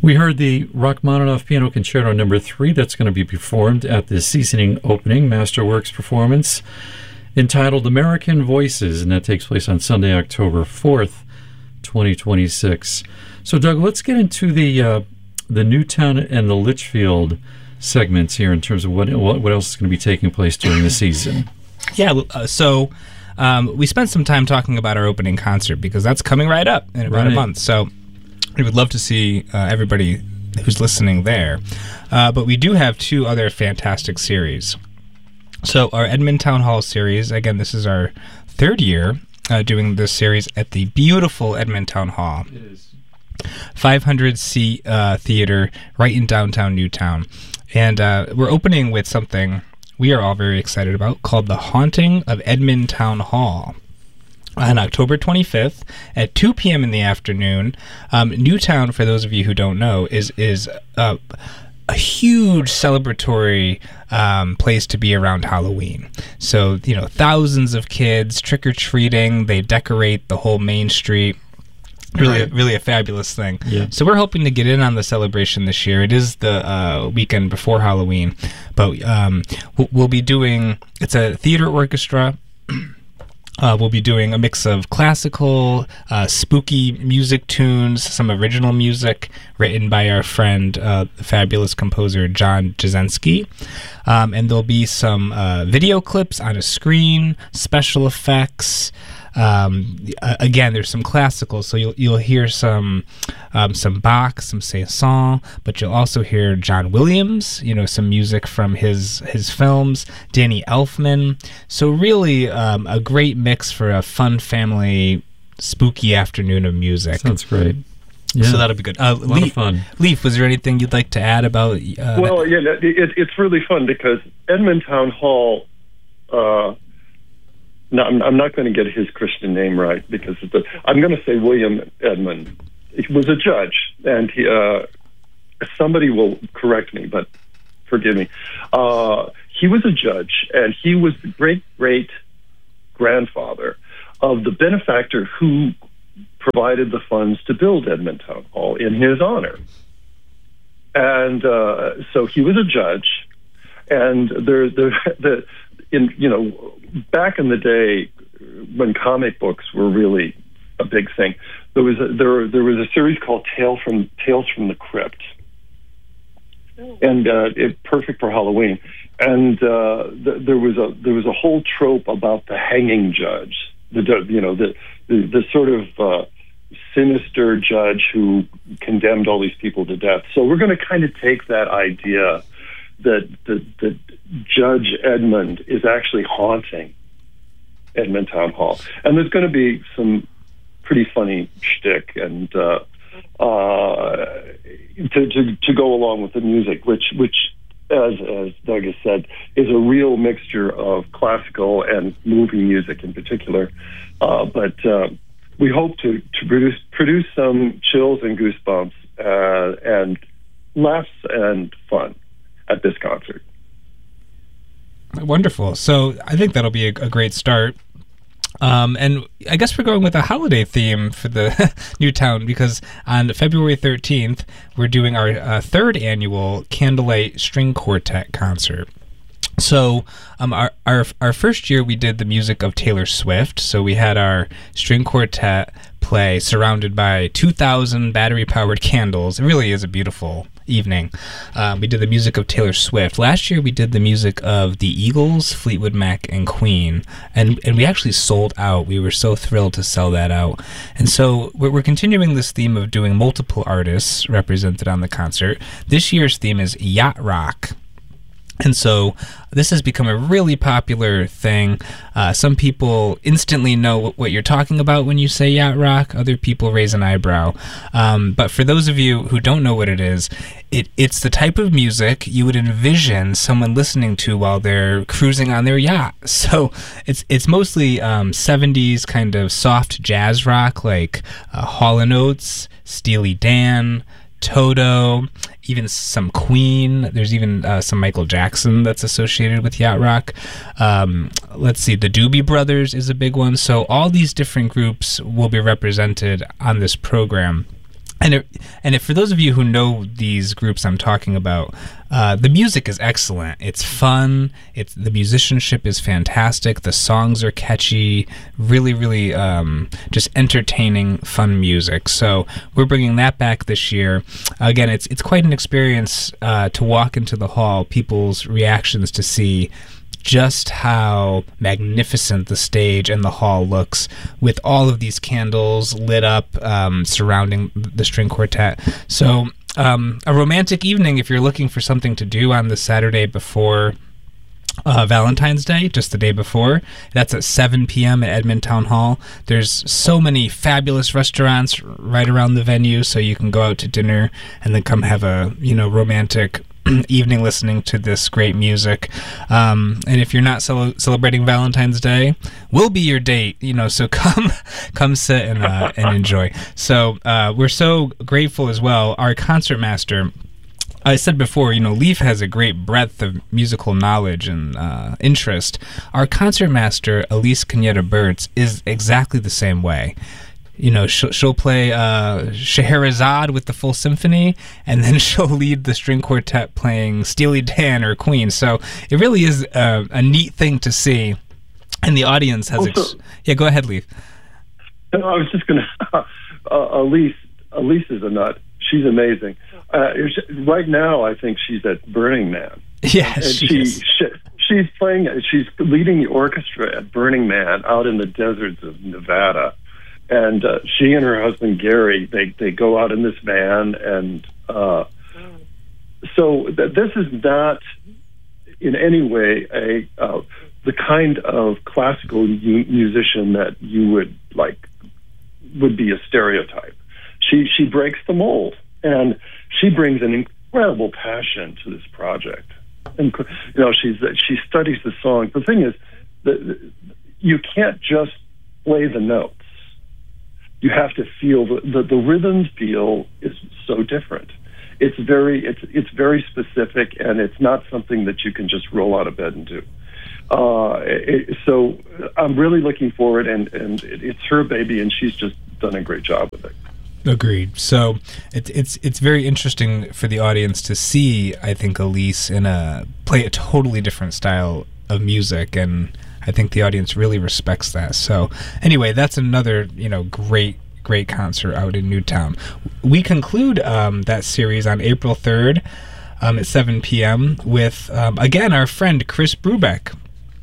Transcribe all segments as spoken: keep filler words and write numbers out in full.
We heard the Rachmaninoff Piano Concerto Number Three. That's going to be performed at the seasoning opening Masterworks performance entitled American Voices, and that takes place on Sunday, October fourth, twenty twenty-six. So, Doug, let's get into the uh, the Newtown and the Litchfield segments here in terms of what what else is going to be taking place during the season. Yeah, uh, so um, we spent some time talking about our opening concert because that's coming right up in about right. a month. So we would love to see uh, everybody who's listening there. Uh, but we do have two other fantastic series. So our Edmond Town Hall series, again, this is our third year uh, doing this series at the beautiful Edmond Town Hall. It is. five hundred seat uh, theater right in downtown Newtown. And uh, we're opening with something we are all very excited about called The Haunting of Edmond Town Hall. On October twenty-fifth at two p.m. in the afternoon. Um, Newtown, for those of you who don't know, is is a, a huge celebratory um, place to be around Halloween. So, you know, thousands of kids trick-or-treating. They decorate the whole main street. Really, really a fabulous thing. Yeah. So we're hoping to get in on the celebration this year. It is the uh, weekend before Halloween, but um, we'll, we'll be doing, it's a theater orchestra. Uh, we'll be doing a mix of classical, uh, spooky music tunes, some original music written by our friend, uh, the fabulous composer John Jasinski. Um, and there'll be some uh, video clips on a screen, special effects. Um, again, there's some classical, so you'll you'll hear some um, some Bach, some Saint-Saëns, but you'll also hear John Williams, you know, some music from his his films, Danny Elfman. So really, um, a great mix for a fun family, spooky afternoon of music. Sounds great. Yeah. So that'll be good. Uh, a lot Leaf, of fun. Leaf, was there anything you'd like to add about? Uh, well, that? yeah, it, it's really fun because Edmond Town Hall. Uh, No, I'm, I'm not going to get his Christian name right because of the, I'm going to say William Edmond. He was a judge, and he, uh, somebody will correct me, but forgive me. Uh, he was a judge, and he was the great great grandfather of the benefactor who provided the funds to build Edmond Town Hall in his honor. And uh, so he was a judge, and there, there, the in you know. Back in the day, when comic books were really a big thing, there was a, there there was a series called Tale from Tales from the Crypt, and uh, it perfect for Halloween. And uh, th- there was a there was a whole trope about the hanging judge, the you know the the, the sort of uh, sinister judge who condemned all these people to death. So we're going to kind of take that idea that that that Judge Edmond is actually haunting Edmond Town Hall, and there's going to be some pretty funny shtick and uh, uh, to, to to go along with the music, which which as as Doug has said is a real mixture of classical and movie music in particular. Uh, but uh, we hope to to produce produce some chills and goosebumps uh, and laughs and fun at this concert. Wonderful. So I think that'll be a, a great start. Um, and I guess we're going with a holiday theme for the Newtown because on February thirteenth, we're doing our uh, third annual Candlelight String Quartet concert. So um, our, our our first year we did the music of Taylor Swift. So we had our string quartet play surrounded by two thousand battery-powered candles. It really is a beautiful evening. Um, we did the music of Taylor Swift. Last year we did the music of the Eagles, Fleetwood Mac, and Queen. And and we actually sold out. We were so thrilled to sell that out. And so we're, we're continuing this theme of doing multiple artists represented on the concert. This year's theme is yacht rock. And so this has become a really popular thing. Uh, some people instantly know what, what you're talking about when you say yacht rock. Other people raise an eyebrow. Um, but for those of you who don't know what it is, it, it's the type of music you would envision someone listening to while they're cruising on their yacht. So it's it's mostly um, seventies kind of soft jazz rock like uh, Hall and Oates, Steely Dan, Toto, even some Queen. There's even uh, some Michael Jackson that's associated with yacht rock. Um, let's see, the Doobie Brothers is a big one. So all these different groups will be represented on this program. And it, and if, for those of you who know these groups I'm talking about, uh, the music is excellent. It's fun. It's the musicianship is fantastic. The songs are catchy. Really, really, um, just entertaining, fun music. So we're bringing that back this year. Again, it's it's quite an experience uh, to walk into the hall. People's reactions to see just how magnificent the stage and the hall looks with all of these candles lit up um, surrounding the string quartet. So um, a romantic evening if you're looking for something to do on the Saturday before uh, Valentine's Day, just the day before. That's at seven p.m. at Edmond Town Hall. There's so many fabulous restaurants right around the venue, so you can go out to dinner and then come have a, you know, romantic evening listening to this great music. Um, and if you're not cel- celebrating Valentine's Day, we'll be your date, you know, so come come sit and uh, and enjoy. So uh, we're so grateful as well. Our concertmaster, I said before, you know, Leif has a great breadth of musical knowledge and uh, interest. Our concertmaster, Elise Cañeta Burtz, is exactly the same way. You know, she'll, she'll play uh, Scheherazade with the full symphony, and then she'll lead the string quartet playing Steely Dan or Queen. So it really is a, a neat thing to see. And the audience has... Also, ex- yeah, go ahead, Leif. No, I was just going to... Uh, Elise, Elise is a nut. She's amazing. Uh, right now, I think she's at Burning Man. Yeah, and she, she is. She, she's playing... She's leading the orchestra at Burning Man out in the deserts of Nevada. And uh, she and her husband, Gary, they, they go out in this van. And uh, so th- this is not in any way a uh, the kind of classical u- musician that you would like would be a stereotype. She she breaks the mold, and she brings an incredible passion to this project. And you know, she's she studies the song. The thing is that you can't just play the notes. You have to feel the, the the rhythms feel is so different. It's very it's it's very specific, and it's not something that you can just roll out of bed and do. Uh, it, so I'm really looking forward, and and it, it's her baby, and she's just done a great job with it. Agreed. So it's it's it's very interesting for the audience to see, I think, Elise in a play a totally different style of music, and I think the audience really respects that. So anyway, that's another, you know, great, great concert out in Newtown. We conclude um, that series on April third um, at seven p.m. with, um, again, our friend Chris Brubeck.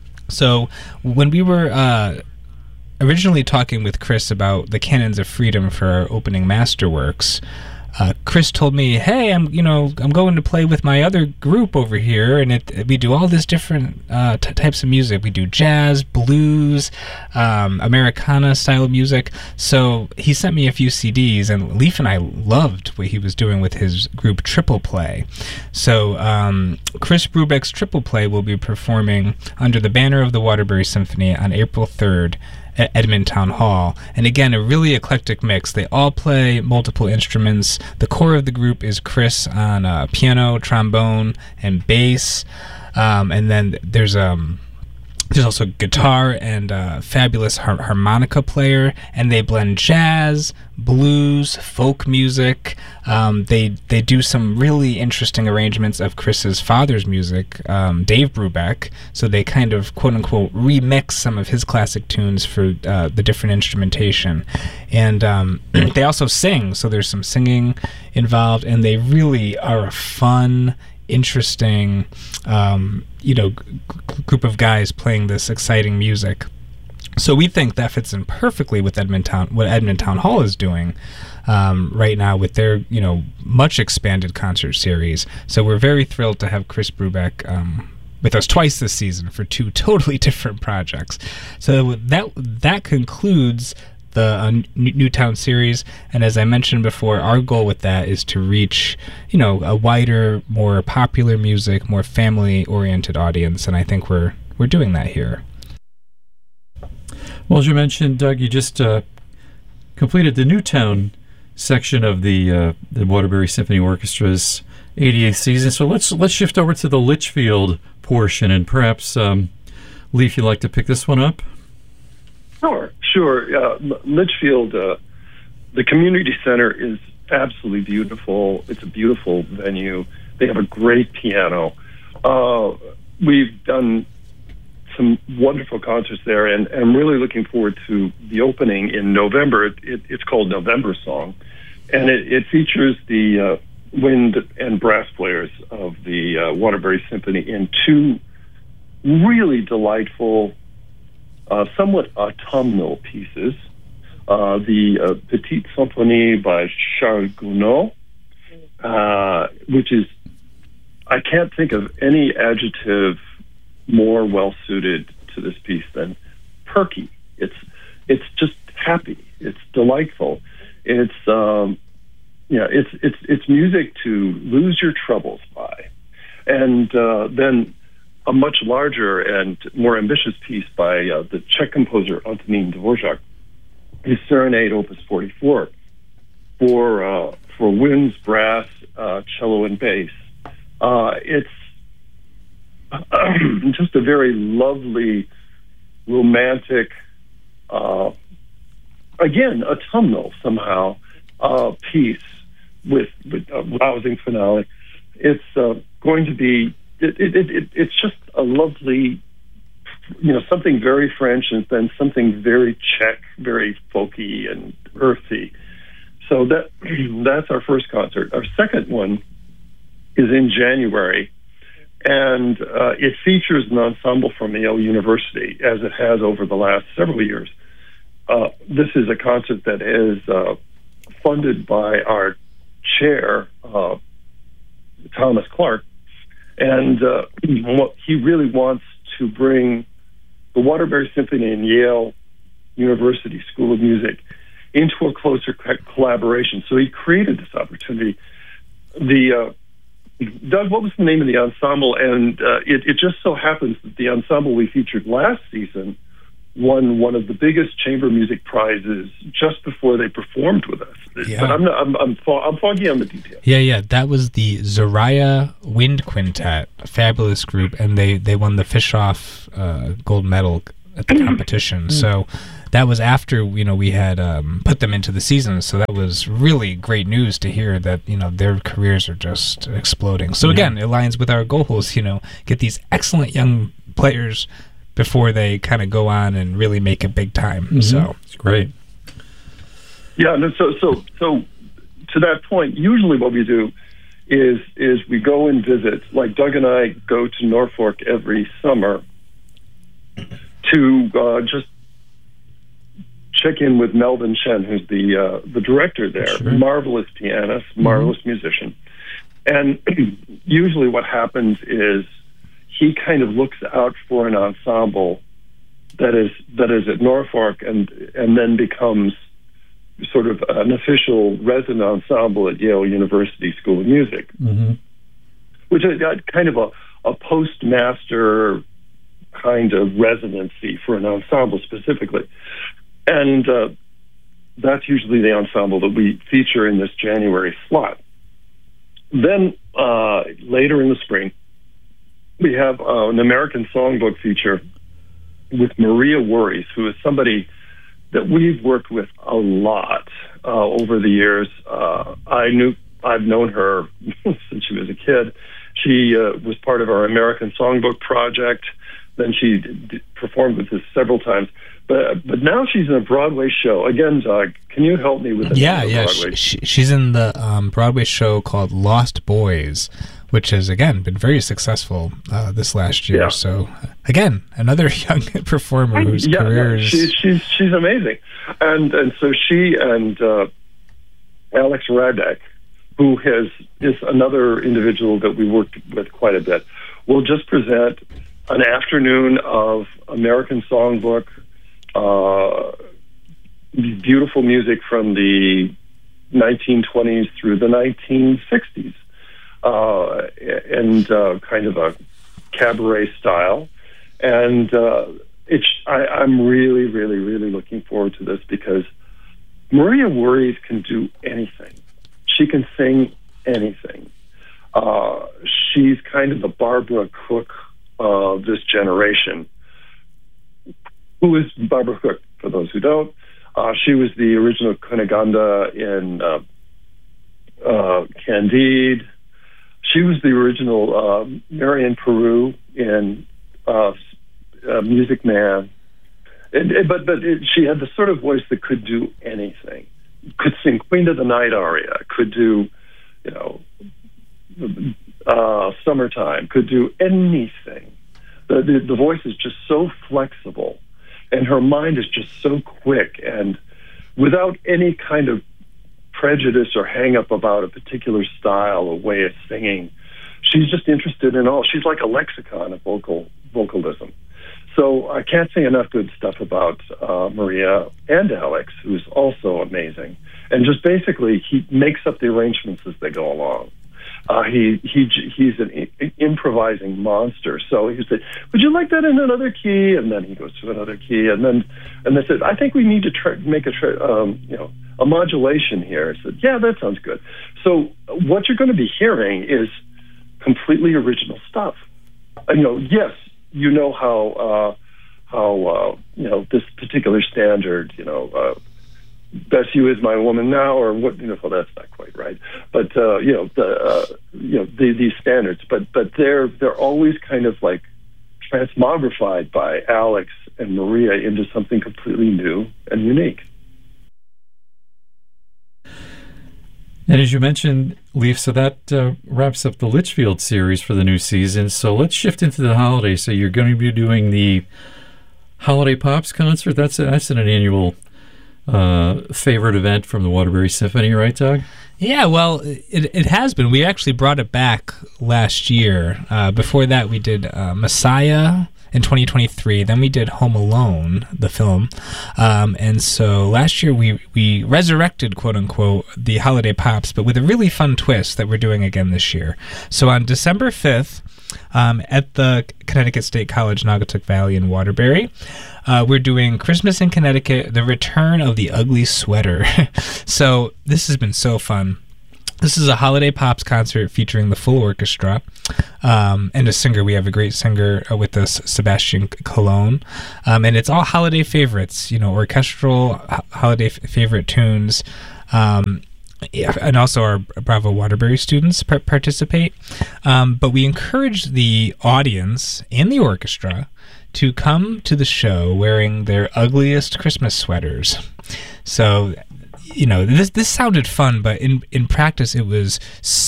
So when we were uh, originally talking with Chris about the Canons of Freedom for our opening Masterworks, Uh, Chris told me, "Hey, I'm you know I'm going to play with my other group over here, and it, we do all this different uh, t- types of music. We do jazz, blues, um, Americana style of music." So he sent me a few C Ds, and Leif and I loved what he was doing with his group Triple Play. So um, Chris Brubeck's Triple Play will be performing under the banner of the Waterbury Symphony on April third. At Edmond Town Hall. And again, a really eclectic mix. They all play multiple instruments. The core of the group is Chris on uh, piano, trombone, and bass. Um, and then there's um, there's also guitar and a fabulous har- harmonica player. And they blend jazz, blues, folk music. Um, they they do some really interesting arrangements of Chris's father's music, um, Dave Brubeck. So they kind of, quote unquote, remix some of his classic tunes for uh, the different instrumentation. And um, they also sing, so there's some singing involved, and they really are a fun, interesting, um, you know, g- g- group of guys playing this exciting music. So we think that fits in perfectly with Edmond Town, what Edmond Town Hall is doing um, right now with their, you know, much expanded concert series. So we're very thrilled to have Chris Brubeck um, with us twice this season for two totally different projects. So that that concludes the uh, Newtown series, and as I mentioned before, our goal with that is to reach, you know, a wider, more popular music, more family-oriented audience, and I think we're we're doing that here. Well, as you mentioned, Doug, you just uh, completed the Newtown section of the uh, the Waterbury Symphony Orchestra's eighty-eighth season. So let's let's shift over to the Litchfield portion, and perhaps um, Leif, you'd like to pick this one up? Sure, sure. Uh, Litchfield, uh, the community center is absolutely beautiful. It's a beautiful venue. They have a great piano. Uh, we've done some wonderful concerts there, and, and I'm really looking forward to the opening in November. It, it, it's called November Song, and it, it features the uh, wind and brass players of the uh, Waterbury Symphony in two really delightful, uh, somewhat autumnal pieces. Uh, the uh, Petite Symphonie by Charles Gounod, uh, which is, I can't think of any adjective more well-suited to this piece than perky. It's it's just happy. It's delightful. It's um, yeah. It's it's it's music to lose your troubles by, and uh, then a much larger and more ambitious piece by uh, the Czech composer Antonín Dvořák, his Serenade, Opus forty-four, for uh, for winds, brass, uh, cello, and bass. Uh, it's just a very lovely, romantic, uh, again, autumnal somehow uh, piece with, with a rousing finale. It's uh, going to be, it, it, it, it's just a lovely, you know, something very French and then something very Czech, very folky and earthy. So that that's our first concert. Our second one is in January, and uh, it features an ensemble from Yale University, as it has over the last several years. Uh, this is a concert that is uh, funded by our chair, uh, Thomas Clark, and uh, he really wants to bring the Waterbury Symphony and Yale University School of Music into a closer collaboration. So he created this opportunity. The uh, Doug, what was the name of the ensemble? And uh, it, it just so happens that the ensemble we featured last season won one of the biggest chamber music prizes just before they performed with us. Yeah. But I'm, not, I'm, I'm, fo- I'm foggy on the details. Yeah, yeah, that was the Zoraya Wind Quintet, a fabulous group, and they, they won the Fischoff uh, gold medal at the competition. So that was after, you know, we had um, put them into the season. So that was really great news to hear that, you know, their careers are just exploding. So again, it aligns with our goals, you know, get these excellent young players before they kind of go on and really make it big time. Mm-hmm. So it's great. Yeah, no, so so so to that point, usually what we do is is we go and visit. Like Doug and I go to Norfolk every summer to uh, just check in with Melvin Chen, who's the uh, the director there. Sure. Marvelous pianist, marvelous mm-hmm. musician, and usually what happens is he kind of looks out for an ensemble that is that is at Norfolk and and then becomes sort of an official resident ensemble at Yale University School of Music, mm-hmm. which is kind of a, a postmaster kind of residency for an ensemble specifically. And uh, that's usually the ensemble that we feature in this January slot. Then uh, later in the spring, we have uh, an American Songbook feature with Maria Worries, who is somebody that we've worked with a lot uh, over the years. Uh, I knew I've known her since she was a kid. She uh, was part of our American Songbook project. Then she d- d- performed with us several times. But but now she's in a Broadway show. Again, Doug, can you help me with the yeah, name of yeah. Broadway? She, she's in the um, Broadway show called Lost Boys, which has, again, been very successful uh, this last year. Yeah. So, again, another young performer whose yeah, career yeah, is... She's, she's, she's amazing. And and so she and uh, Alex Radek, who has is another individual that we worked with quite a bit, will just present an afternoon of American Songbook, uh, beautiful music from the nineteen twenties through the nineteen sixties. Uh, and uh, kind of a cabaret style. And uh, it's, I, I'm really, really, really looking forward to this because Maria Worries can do anything. She can sing anything. Uh, she's kind of the Barbara Cook of this generation. Who is Barbara Cook, for those who don't? Uh, she was the original Cunegonde in... Uh, Candide. She was the original uh, Marion Peru in uh, uh, Music Man. It, it, but but it, she had the sort of voice that could do anything. Could sing Queen of the Night aria. Could do, you know, uh, Summertime. Could do anything. The, the the voice is just so flexible, and her mind is just so quick, and without any kind of prejudice or hang up about a particular style or way of singing. She's just interested in all. She's like a lexicon of vocal vocalism. So I can't say enough good stuff about uh, Maria and Alex, who's also amazing. And just basically, he makes up the arrangements as they go along. Uh, he he he's an I- improvising monster. So he said, "Would you like that in another key?" And then he goes to another key, and then and they said, "I think we need to try, make a tra- um, you know a modulation here." I said, "Yeah, that sounds good." So what you're going to be hearing is completely original stuff. Uh, you know, yes, you know how uh, how uh, you know this particular standard, you know. Uh, Best You Is My Woman Now, or what? You know, well, that's not quite right. But uh, you know, the uh, you know the, these standards, but but they're they're always kind of like transmogrified by Alex and Maria into something completely new and unique. And as you mentioned, Leif, so that uh, wraps up the Litchfield series for the new season. So let's shift into the holidays. So you're going to be doing the Holiday Pops concert. That's a, that's an annual Uh, favorite event from the Waterbury Symphony, right, Doug? Yeah, well, it it has been. We actually brought it back last year. Uh, before that, we did uh, Messiah in twenty twenty-three. Then we did Home Alone, the film. Um, and so last year we, we resurrected, quote-unquote, the Holiday Pops, but with a really fun twist that we're doing again this year. So on December fifth, um, at the Connecticut State College, Naugatuck Valley in Waterbury, Uh, we're doing Christmas in Connecticut, The Return of the Ugly Sweater. So this has been so fun. This is a Holiday Pops concert featuring the full orchestra um, and a singer. We have a great singer uh, with us, Sebastian Colon. Um, and it's all holiday favorites, you know, orchestral ho- holiday f- favorite tunes. Um, and also our Bravo Waterbury students par- participate. Um, but we encourage the audience and the orchestra to come to the show wearing their ugliest Christmas sweaters. So, you know, this this sounded fun, but in, in practice it was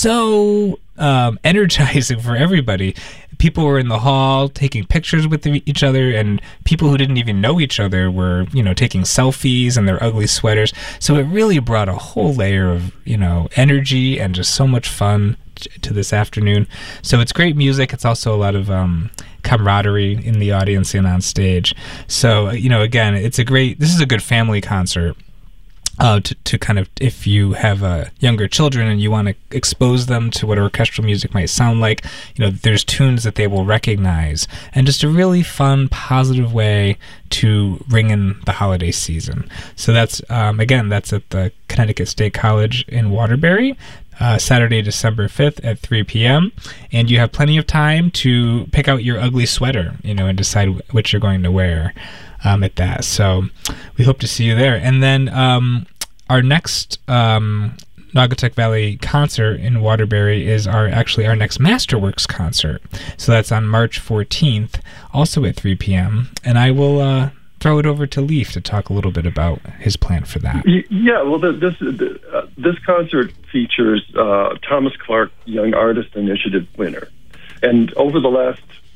so um, energizing for everybody. People were in the hall taking pictures with each other, and people who didn't even know each other were, you know, taking selfies in their ugly sweaters. So it really brought a whole layer of, you know, energy and just so much fun to this afternoon. So it's great music. It's also a lot of um, camaraderie in the audience and on stage. So, you know, again, it's a great, this is a good family concert. Uh, to, to kind of, if you have uh, younger children and you want to expose them to what orchestral music might sound like, you know, there's tunes that they will recognize, and just a really fun, positive way to ring in the holiday season. So that's, um, again, that's at the Connecticut State College in Waterbury, uh, Saturday, December fifth at three p.m., and you have plenty of time to pick out your ugly sweater, you know, and decide which you're going to wear. Um, at that. So we hope to see you there. And then um, our next um, Naugatuck Valley concert in Waterbury is our actually our next Masterworks concert. So that's on March fourteenth, also at three p.m. And I will uh, throw it over to Leif to talk a little bit about his plan for that. Yeah, well, this uh, this concert features uh, Thomas Clark Young Artist Initiative winner. And over the last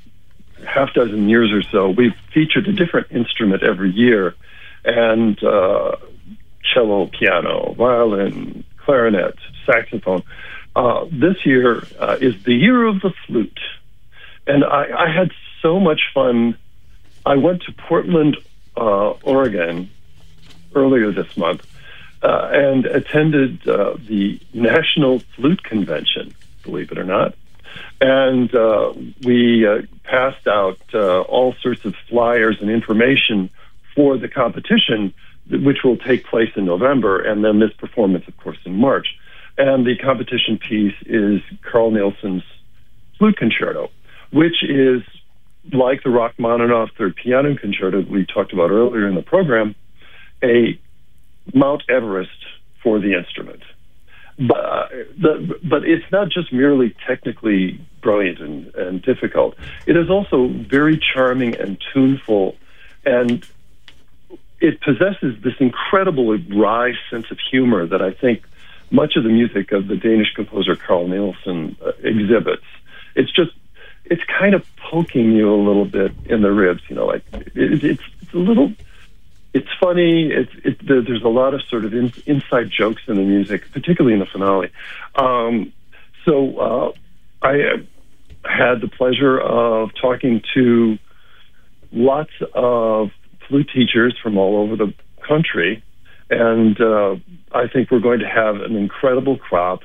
half dozen years or so, we've featured a different instrument every year, and uh, cello, piano, violin, clarinet, saxophone. Uh, this year uh, is the year of the flute, and I, I had so much fun. I went to Portland, uh, Oregon, earlier this month, uh, and attended uh, the National Flute Convention, believe it or not. And uh, we uh, passed out uh, all sorts of flyers and information for the competition, which will take place in November, and then this performance, of course, in March. And the competition piece is Carl Nielsen's Flute Concerto, which is like the Rachmaninoff Third Piano Concerto we talked about earlier in the program, a Mount Everest for the instrument. but uh, the, but it's not just merely technically brilliant and, and difficult. It is also very charming and tuneful, and it possesses this incredible wry sense of humor that I think much of the music of the Danish composer Carl Nielsen uh, exhibits. It's just, it's kind of poking you a little bit in the ribs, you know, like it, it's, it's a little, it's funny. It's, it, there, there's a lot of sort of in, inside jokes in the music, particularly in the finale. Um, so uh, I had the pleasure of talking to lots of flute teachers from all over the country, and uh, I think we're going to have an incredible crop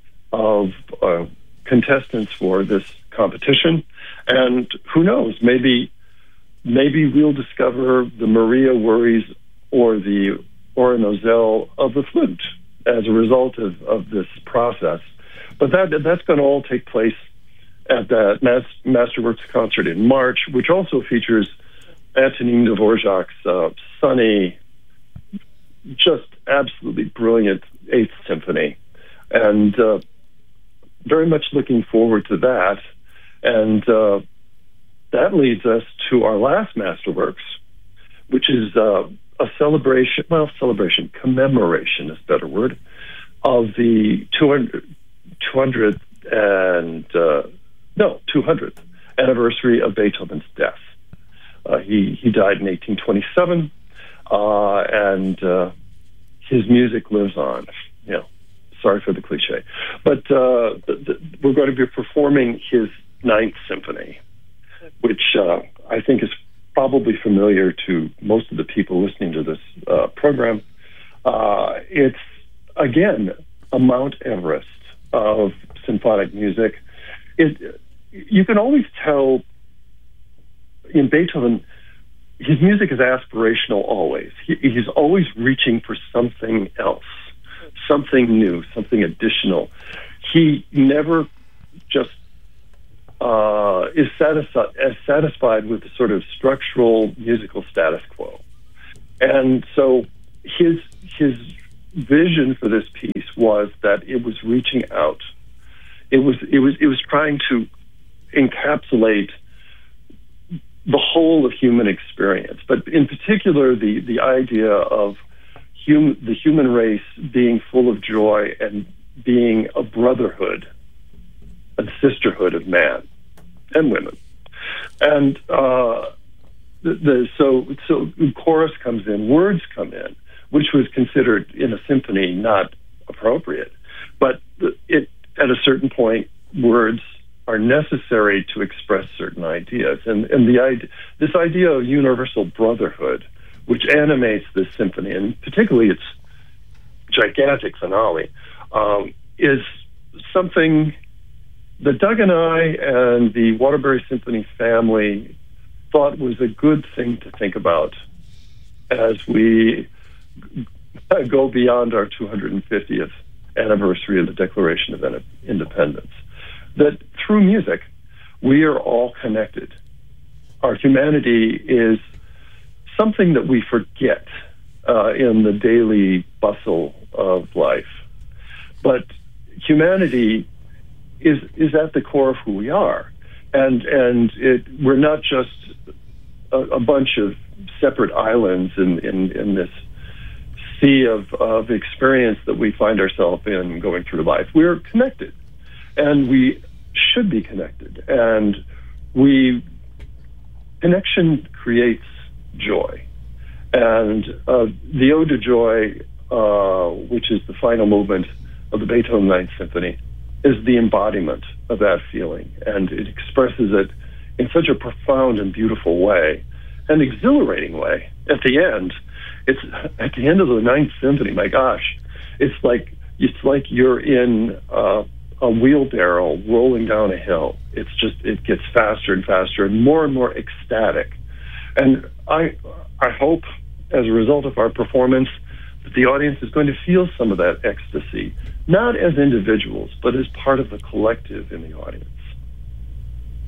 of uh, contestants for this competition. And who knows, maybe maybe we'll discover the Maria Worries or the Oronozelle of the flute as a result of, of this process. But that that's going to all take place at that Mas- Masterworks concert in March, which also features Antonin Dvorak's uh, sunny, just absolutely brilliant Eighth Symphony. And uh, very much looking forward to that. And uh, that leads us to our last Masterworks, which is uh, a celebration, well, celebration, commemoration is a better word, of the two hundredth and, uh, no, two hundredth anniversary of Beethoven's death. Uh, he, he died in eighteen twenty-seven, uh, and uh, his music lives on. You know, sorry for the cliche. But uh, the, the, we're going to be performing his Ninth Symphony, which uh, I think is probably familiar to most of the people listening to this uh, program. Uh, it's, again, a Mount Everest of symphonic music. It, you can always tell in Beethoven, his music is aspirational always. He, he's always reaching for something else, something new, something additional. He never just uh, is satisfied, as satisfied with the sort of structural musical status quo. And so his his vision for this piece was that it was reaching out. It was it was it was trying to encapsulate the whole of human experience, but in particular, the, the idea of hum, the human race being full of joy and being a brotherhood, a sisterhood of man and women. And uh, the, the, so, so chorus comes in, words come in, which was considered in a symphony not appropriate. But it, at a certain point, words are necessary to express certain ideas. And, and the idea, this idea of universal brotherhood, which animates this symphony, and particularly its gigantic finale, um, is something that Doug and I and the Waterbury Symphony family thought was a good thing to think about as we go beyond our two hundred fiftieth anniversary of the Declaration of Independence. That through music, we are all connected. Our humanity is something that we forget uh, in the daily bustle of life. But humanity is is at the core of who we are. And and it, we're not just a, a bunch of separate islands in, in, in this sea of, of experience that we find ourselves in going through life. We're connected. And we should be connected. And we connection creates joy. And uh, the Ode to Joy, uh, which is the final movement of the Beethoven Ninth Symphony, is the embodiment of that feeling. And it expresses it in such a profound and beautiful way, an exhilarating way. At the end, it's at the end of the Ninth Symphony, my gosh, it's like it's like you're in uh, a wheelbarrow rolling down a hill. It's just, it gets faster and faster and more and more ecstatic. And I I hope, as a result of our performance, that the audience is going to feel some of that ecstasy, not as individuals, but as part of the collective in the audience.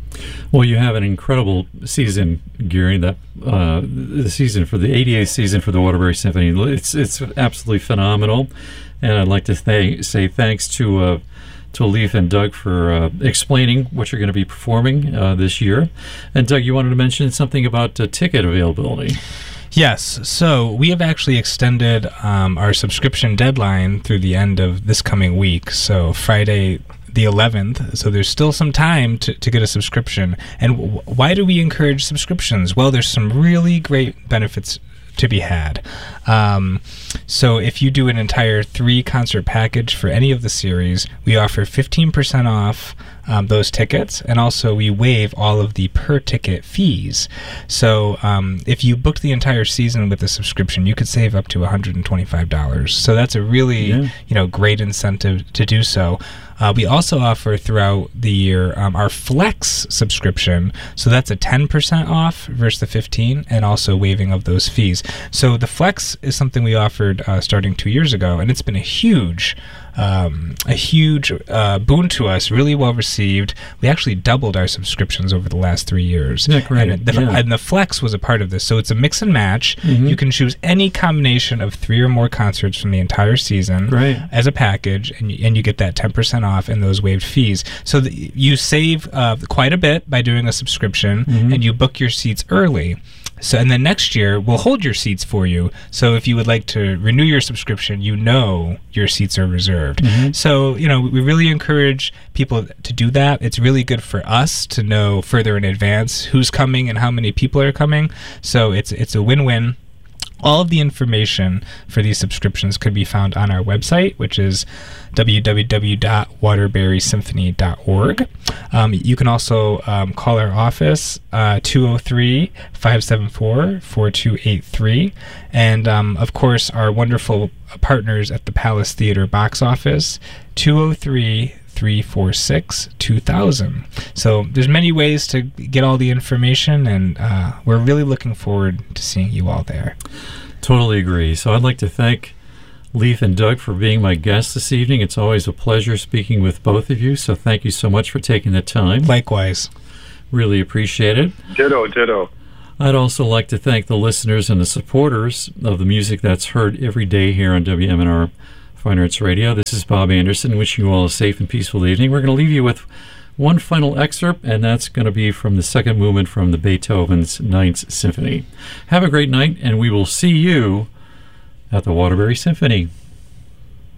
Well, you have an incredible season, Gary. That uh, the season for the eighty-eighth season for the Waterbury Symphony, it's it's absolutely phenomenal. And I'd like to th- say thanks to uh, to Leif and Doug for uh, explaining what you're going to be performing uh, this year. And Doug, you wanted to mention something about uh, ticket availability. Yes, so we have actually extended um, our subscription deadline through the end of this coming week. So Friday the eleventh, so there's still some time to, to get a subscription. And w- why do we encourage subscriptions? Well, there's some really great benefits to be had. Um, so if you do an entire three concert package for any of the series, we offer fifteen percent off um, those tickets, and also we waive all of the per ticket fees. So um, if you booked the entire season with a subscription, you could save up to one hundred twenty-five dollars. So that's a really yeah. you know great incentive to do so. Uh, we also offer throughout the year um, our Flex subscription, so that's a ten percent off versus the fifteen, and also waiving of those fees. So the Flex is something we offered uh, starting two years ago, and it's been a huge, um, a huge uh, boon to us. Really well received. We actually doubled our subscriptions over the last three years. Yeah, great. And the, yeah. and the Flex was a part of this. So it's a mix and match. Mm-hmm. You can choose any combination of three or more concerts from the entire season right. as a package, and you, and you get that ten percent off and those waived fees. So the, you save uh, quite a bit by doing a subscription, mm-hmm. and you book your seats early. So, and then next year, we'll hold your seats for you. So if you would like to renew your subscription, you know your seats are reserved. Mm-hmm. So, you know, we really encourage people to do that. It's really good for us to know further in advance who's coming and how many people are coming. So it's it's a win-win. All of the information for these subscriptions could be found on our website, which is w w w dot waterbury symphony dot org. Um, you can also um, call our office, uh, two oh three, five seven four, four two eight three. And, um, of course, our wonderful partners at the Palace Theater box office, two oh three, three four six, two thousand. So there's many ways to get all the information, and uh, we're really looking forward to seeing you all there. Totally agree. So I'd like to thank Leif and Doug for being my guests this evening. It's always a pleasure speaking with both of you, so thank you so much for taking the time. Likewise. Really appreciate it. Ditto, ditto. I'd also like to thank the listeners and the supporters of the music that's heard every day here on W M N R Fine Arts Radio. This is Bob Anderson, wishing you all a safe and peaceful evening. We're going to leave you with one final excerpt, and that's going to be from the second movement from the Beethoven's Ninth Symphony. Have a great night, and we will see you at the Waterbury Symphony.